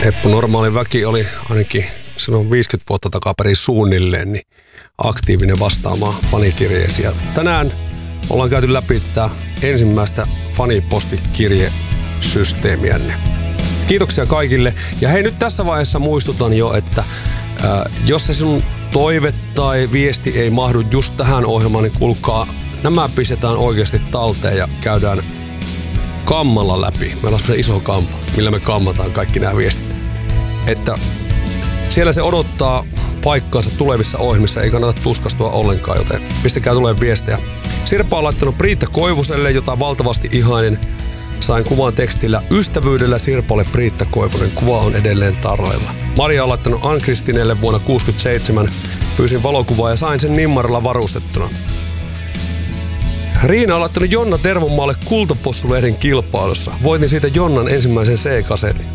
Eppu Normaali väki oli ainakin silloin 50 vuotta takaperin suunnilleen niin aktiivinen vastaamaan fanikirjeisiä. Tänään ollaan käyty läpi tätä ensimmäistä fanipostikirjesysteemiänne. Kiitoksia kaikille. Ja hei, nyt tässä vaiheessa muistutan jo, että jos se sun toive tai viesti ei mahdu just tähän ohjelmaan, niin kuulkaa, nämä pistetään oikeasti talteen ja käydään kammalla läpi. Meillä on se iso kamma, millä me kammataan kaikki nämä viestit. Että siellä se odottaa paikkaansa tulevissa ohjelmissa, ei kannata tuskastua ollenkaan, joten pistäkää tulee viestejä. Sirpa on laittanut Priitta Koivuselle, jota valtavasti ihainen. Sain kuvan tekstillä ystävyydellä Sirpalle Priitta Koivunen. Kuva on edelleen tarrailla. Maria on laittanut Ann-Kristinelle vuonna 1967. Pyysin valokuvaa ja sain sen nimmarilla varustettuna. Riina on laittanut Jonna Tervonmaalle Kultapossulehden kilpailussa. Voitin siitä Jonnan ensimmäisen C-kasetin.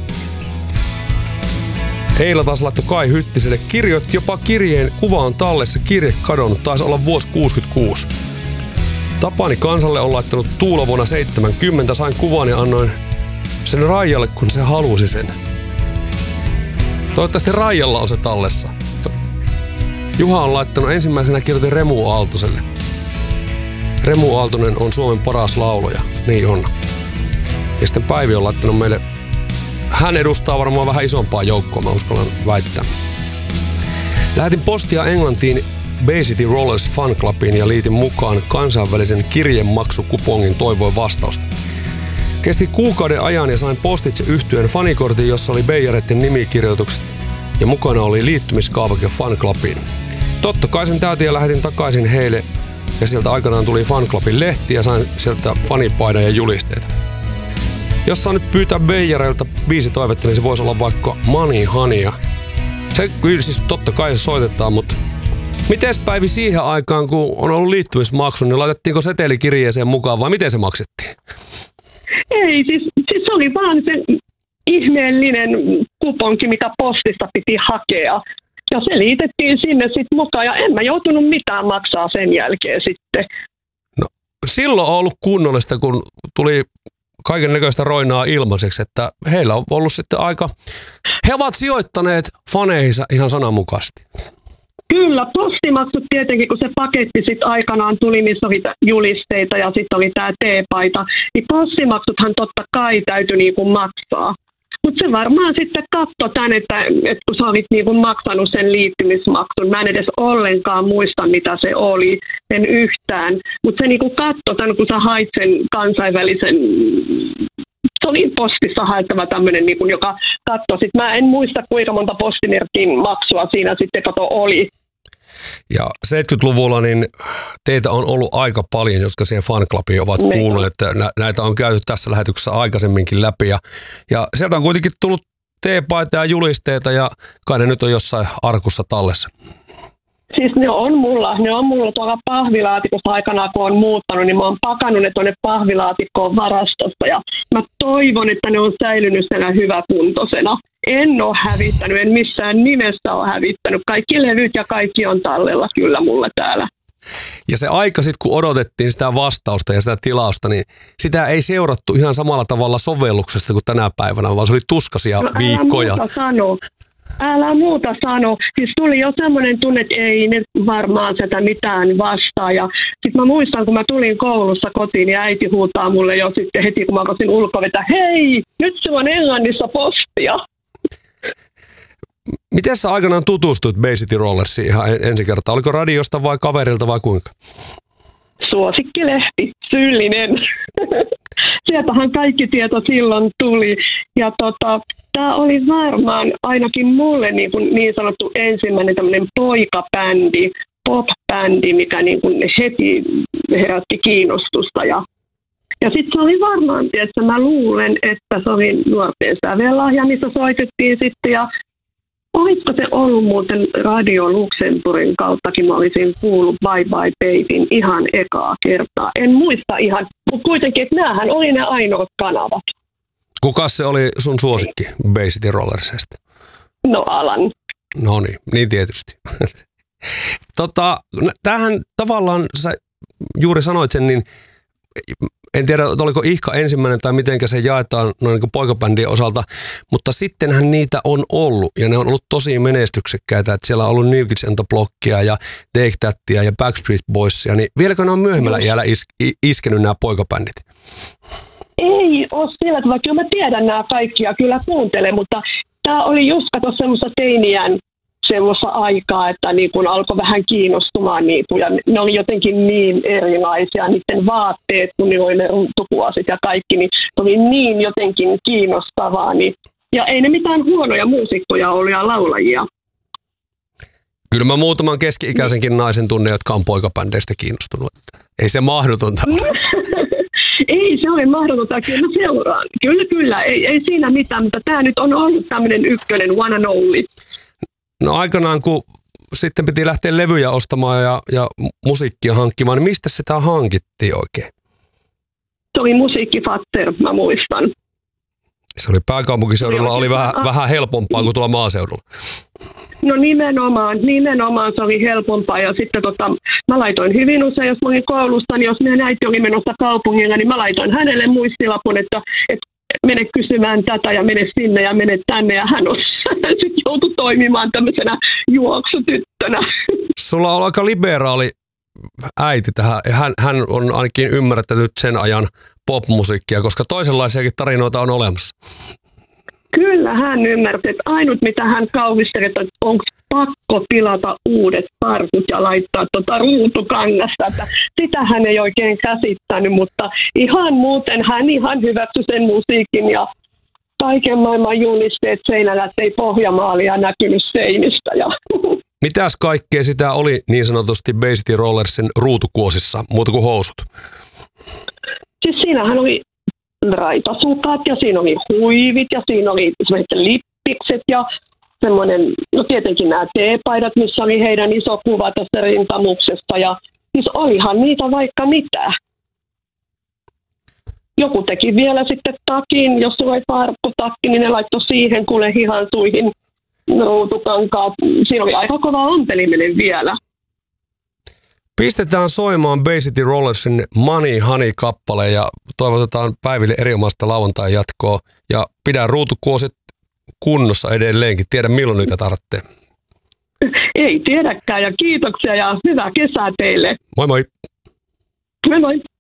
Eila taas laittoi Kai Hyttiselle. Kirjoitti jopa kirjeen, kuva on tallessa, kirje kadonnut, taisi olla vuosi 66. Tapani Kansalle on laittanut Tuula vuonna 70. Sain kuvan ja annoin sen Raijalle, kun se halusi sen. Toivottavasti Raijalla on se tallessa. Juha on laittanut ensimmäisenä kirjoitin Remu Aaltoselle. Remu Aaltonen on Suomen paras laulaja. Niin on. Ja sitten Päivi on laittanut meille. Hän edustaa varmaan vähän isompaa joukkoa, mä uskallan väittää. Lähetin postia Englantiin Bay City Rollers Fan Clubiin ja liitin mukaan kansainvälisen kirjemaksukupongin, toivoin vastausta. Kesti kuukauden ajan ja sain postitse yhtyeen fanikortin, jossa oli Beijareiden nimikirjoitukset ja mukana oli liittymiskaavake Fan Clubiin. Totta kai sen täytin ja lähetin takaisin heille ja sieltä aikanaan tuli Fan Clubin lehti ja sain sieltä fanipaidan ja julisteita. Jos saa nyt pyytää Beijareilta biisi toivetta, niin se voisi olla vaikka Money Honeya. Se kyllä siis totta kai se soitetaan, mutta mites Päivi siihen aikaan, kun on ollut liittymismaksu, niin laitettiinko seteli kirjeeseen mukaan vai miten se maksettiin? Ei, siis se oli vaan se ihmeellinen kuponki, mitä postista piti hakea. Ja se liitettiin sinne sitten mukaan ja en mä joutunut mitään maksaa sen jälkeen sitten. No silloin on ollut kunnollista, kun tuli kaiken näköistä roinaa ilmaiseksi, että heillä on ollut sitten aika. He ovat sijoittaneet faneihinsa ihan sananmukaisesti. Kyllä, postimaksut tietenkin, kun se paketti sitten aikanaan tuli, missä oli julisteita ja sitten oli tämä teepaita, niin postimaksuthan totta kai täytyi niinku maksaa. Mutta se varmaan sitten katsoi tämän, että kun sä olit niinku maksanut sen liittymismaksun, mä en edes ollenkaan muista, mitä se oli, en yhtään. Mutta se niinku katsoi tämän, kun sä hait sen kansainvälisen, se oli postissa haettava tämmöinen, niinku, joka katsoi. Sitten mä en muista, kuinka monta postimerkin maksua siinä sitten oli. Ja 70-luvulla niin teitä on ollut aika paljon, jotka siihen fanclubiin ovat kuuluneet. Näitä on käyty tässä lähetyksessä aikaisemminkin läpi. Ja sieltä on kuitenkin tullut teepaita ja julisteita ja kai ne nyt on jossain arkussa tallessa. Siis ne on mulla tuolla pahvilaatikossa aikanaan, kun on muuttanut, niin mä oon pakannut ne tuonne pahvilaatikkoon varastosta ja mä toivon, että ne on säilynyt siellä hyväkuntoisena. En ole hävittänyt, en missään nimessä ole hävittänyt. Kaikki levyt ja kaikki on tallella kyllä mulla täällä. Ja se aika sitten, kun odotettiin sitä vastausta ja sitä tilausta, niin sitä ei seurattu ihan samalla tavalla sovelluksesta kuin tänä päivänä, vaan se oli tuskaisia viikkoja. Älä muuta sano. Siis tuli jo semmoinen tunne, että ei ne varmaan sitä mitään vastaa. Ja sitten mä muistan, kun mä tulin koulussa kotiin ja äiti huutaa mulle jo sitten heti, kun mä kosin ulkovetä, hei, nyt se on Englannissa postia. Miten sä aikanaan tutustuit Bay City Rollersiin ihan ensi kertaa? Oliko radiosta vai kaverilta vai kuinka? Suosikkilehti, syyllinen. Sieltähän kaikki tieto silloin tuli. Ja tämä oli varmaan ainakin mulle niin sanottu ensimmäinen tämmöinen poikabändi, pop-bändi, mikä niin kuin heti herätti kiinnostusta. Ja sitten se oli varmaan, että mä luulen, että se oli nuorten sävellahja, missä soitettiin sitten. Ja olisiko se ollut muuten Radio Luxemburgin kauttakin, mä olisin kuullut Bye Bye Babyn ihan ekaa kertaa. En muista ihan, mutta kuitenkin, että näähän oli ne ainoat kanavat. Kuka se oli sun suosikki Bay City Rollersista? No Alan. No niin tietysti. Tämähän tavallaan, sä juuri sanoit sen, niin en tiedä, oliko Ihka ensimmäinen tai mitenkä se jaetaan noin niin kuin poikabändien osalta, mutta sittenhän niitä on ollut ja ne on ollut tosi menestyksekkäitä, että siellä on ollut New Kids on the Blockia ja Take Thatia ja Backstreet Boysia, niin vieläkö ne on myöhemmällä iällä iskenyt nämä poikabändit? Ei ole sillä tavalla, kyllä mä tiedän nämä kaikki ja kyllä kuuntelen, mutta tämä oli just kato semmoista teiniän semmoista aikaa, että niin kun alkoi vähän kiinnostumaan niitä ja ne oli jotenkin niin erilaisia, niiden vaatteet, kun ne oli ne ruutukuosit ja kaikki, niin se oli niin jotenkin kiinnostavaa. Niin, ja ei ne mitään huonoja muusikkoja ollut ja laulajia. Kyllä mä muutaman keski-ikäisenkin naisen tunne, jotka on poikabändeistä kiinnostunut. Ei se mahdotonta ole. Ei se ole mahdotonta, kyllä mä seuraan. Kyllä, ei siinä mitään, mutta tämä nyt on ollut tämmöinen ykkönen, one and only. No aikanaan, kun sitten piti lähteä levyjä ostamaan ja musiikkia hankkimaan, niin mistä sitä hankittiin oikein? Se oli Musiikkifatter, mä muistan. Se oli pääkaupunkiseudulla, oli vähän helpompaa kuin tuolla maaseudulla. No nimenomaan se oli helpompaa ja sitten mä laitoin hyvin usein, jos mä olin koulussa, niin jos meidän äiti oli menossa kaupungilla, niin mä laitoin hänelle muistilapun, että mene kysymään tätä ja mene sinne ja mene tänne ja hän sitten joutui toimimaan tämmöisenä juoksutyttönä. Sulla on aika liberaali äiti tähän. Hän on ainakin ymmärtänyt sen ajan popmusiikkia, koska toisenlaisiakin tarinoita on olemassa. Kyllä hän ymmärsi, että ainut mitä hän kauhisteli, että onko pakko pilata uudet parkut ja laittaa ruutukangasta. Että sitä hän ei oikein käsittänyt, mutta ihan muuten hän ihan hyväksyi sen musiikin ja kaiken maailman julisteet seinällä, että ei Pohjanmaalia näkynyt seinistä. Ja mitäs kaikkea sitä oli niin sanotusti Bay City Rollersin ruutukuosissa, muuta kuin housut? Siis siinähän oli raitasukat ja siinä oli huivit ja siinä oli lippikset ja semmoinen, no tietenkin nämä teepaidat, missä oli heidän iso kuva tästä rintamuksesta ja siis olihan niitä vaikka mitä. Joku teki vielä sitten takin, jos sulla oli farkkutakki, niin ne laittoi siihen kuule hihansuihin ruutukankaat. Siinä oli aika kova ompeliminen vielä. Pistetään soimaan Bay City Rollersin Money Honey-kappale ja toivotetaan Päiville erinomaista lauantain jatkoa. Ja pidä ruutukuosit kunnossa edelleenkin. Tiedä milloin niitä tarvitsee. Ei tiedäkään ja kiitoksia ja hyvää kesää teille. Moi moi. Moi moi.